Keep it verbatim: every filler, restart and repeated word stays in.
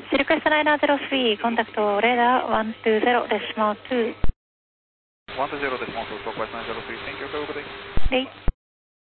Request Liner zero three, contact radar one two zero decimal two. one two zero decimal two, Southwest nine zero three, thank you, have a good day. Day.